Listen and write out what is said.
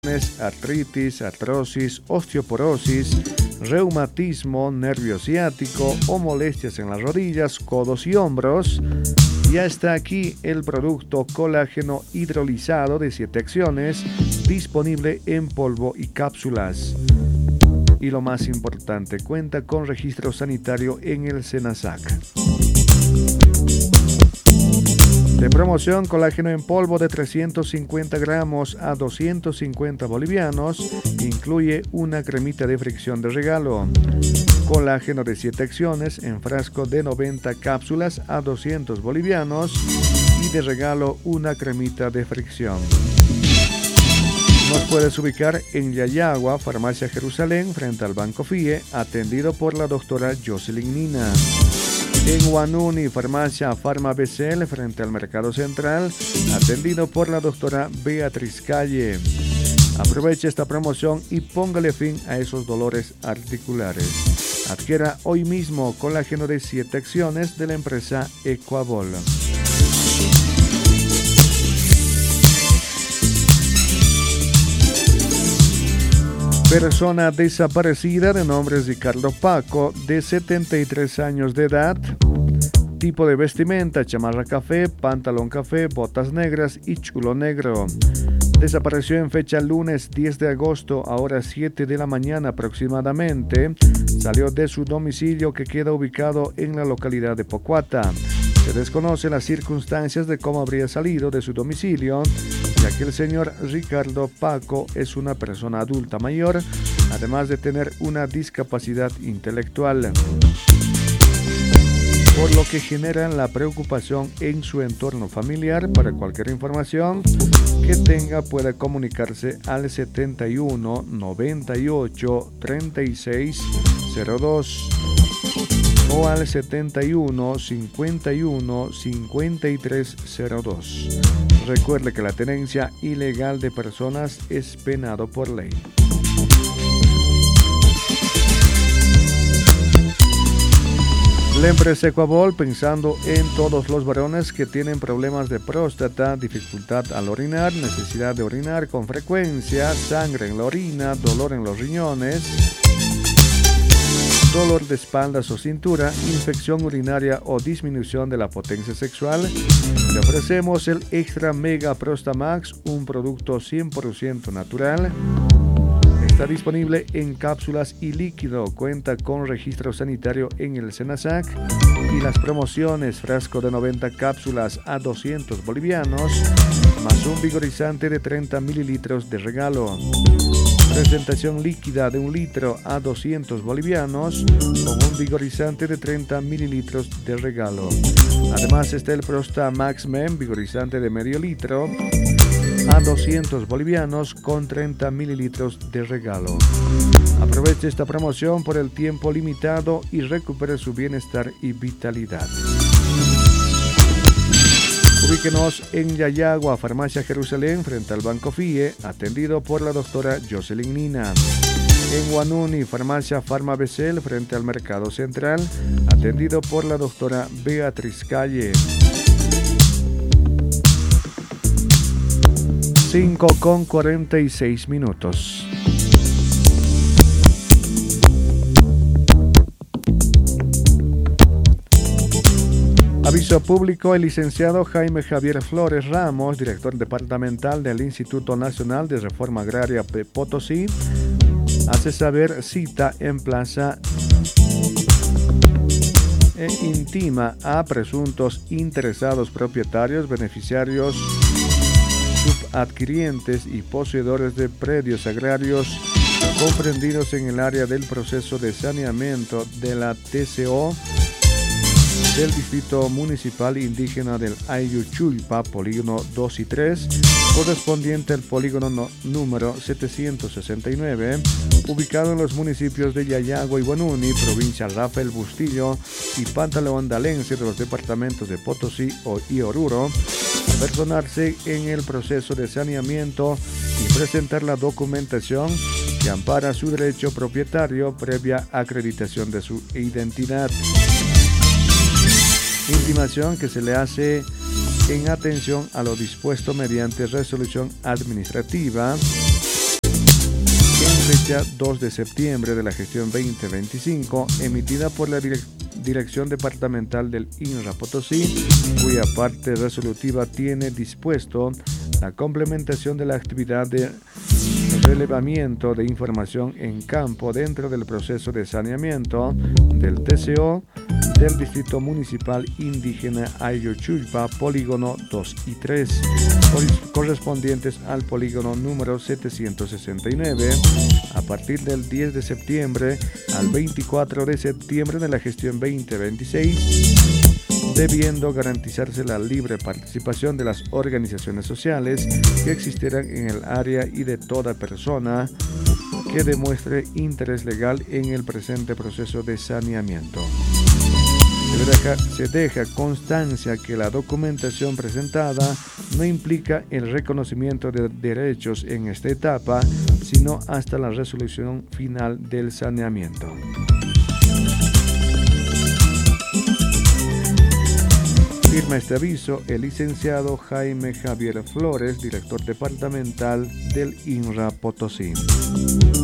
artritis, artrosis, osteoporosis, reumatismo, nervio ciático o molestias en las rodillas, codos y hombros. Ya está aquí el producto colágeno hidrolizado de 7 acciones, disponible en polvo y cápsulas. Y lo más importante, cuenta con registro sanitario en el SENASAC. De promoción, colágeno en polvo de 350 gramos a 250 bolivianos. Incluye una cremita de fricción de regalo. Colágeno de 7 acciones en frasco de 90 cápsulas a 200 bolivianos. Y de regalo una cremita de fricción. Nos puedes ubicar en Yayagua, Farmacia Jerusalén, frente al Banco FIE, atendido por la doctora Jocelyn Nina. En Huanuni, Farmacia Farma BCL, frente al Mercado Central, atendido por la doctora Beatriz Calle. Aproveche esta promoción y póngale fin a esos dolores articulares. Adquiera hoy mismo colágeno de 7 acciones de la empresa Equabol. Persona desaparecida de nombre Ricardo Paco, de 73 años de edad. Tipo de vestimenta: chamarra café, pantalón café, botas negras y chulo negro. Desapareció en fecha lunes 10 de agosto a horas 7 de la mañana aproximadamente. Salió de su domicilio, que queda ubicado en la localidad de Pocuata. Se desconocen las circunstancias de cómo habría salido de su domicilio, ya que el señor Ricardo Paco es una persona adulta mayor, además de tener una discapacidad intelectual, por lo que generan la preocupación en su entorno familiar. Para cualquier información que tenga, puede comunicarse al 71 98 36 02 o al 71 51 53 02. Recuerde que la tenencia ilegal de personas es penado por ley. La empresa Equabol, pensando en todos los varones que tienen problemas de próstata, dificultad al orinar, necesidad de orinar con frecuencia, sangre en la orina, dolor en los riñones, dolor de espaldas o cintura, infección urinaria o disminución de la potencia sexual, le ofrecemos el Extra Mega Prostamax, un producto 100% natural. Está disponible en cápsulas y líquido, cuenta con registro sanitario en el SENASAC y las promociones: frasco de 90 cápsulas a 200 bolivianos, más un vigorizante de 30 mililitros de regalo. Presentación líquida de 1 litro a 200 bolivianos con un vigorizante de 30 mililitros de regalo. Además está el Prostamax Men, vigorizante de medio litro a 200 bolivianos con 30 mililitros de regalo. Aproveche esta promoción por el tiempo limitado y recupere su bienestar y vitalidad. Ubíquenos en Yayagua, Farmacia Jerusalén, frente al Banco FIE, atendido por la doctora Jocelyn Nina. En Huanuni, Farmacia Farma BCL, frente al Mercado Central, atendido por la doctora Beatriz Calle. 5:46. Aviso público: el licenciado Jaime Javier Flores Ramos, director departamental del Instituto Nacional de Reforma Agraria de Potosí, hace saber cita en plaza e intima a presuntos interesados, propietarios, beneficiarios, subadquirientes y poseedores de predios agrarios comprendidos en el área del proceso de saneamiento de la TCO del Distrito Municipal Indígena del Ayuchulpa, polígono 2 y 3, correspondiente al polígono número 769, ubicado en los municipios de Yayagua y Huanuni, provincia Rafael Bustillo y Pantaleón Dalense de los departamentos de Potosí y Oruro, personarse en el proceso de saneamiento y presentar la documentación que ampara su derecho propietario previa acreditación de su identidad. Intimación que se le hace en atención a lo dispuesto mediante resolución administrativa fecha 2 de septiembre de la gestión 2025, emitida por la Dirección Departamental del INRA Potosí, cuya parte resolutiva tiene dispuesto la complementación de la actividad de relevamiento de información en campo dentro del proceso de saneamiento del TCO del Distrito Municipal Indígena Ayochulpa, polígono 2 y 3, correspondientes al polígono número 769, a partir del 10 de septiembre al 24 de septiembre de la gestión 2026, debiendo garantizarse la libre participación de las organizaciones sociales que existieran en el área y de toda persona que demuestre interés legal en el presente proceso de saneamiento. Se deja constancia que la documentación presentada no implica el reconocimiento de derechos en esta etapa, sino hasta la resolución final del saneamiento. Firma este aviso el licenciado Jaime Javier Flores, director departamental del INRA Potosí.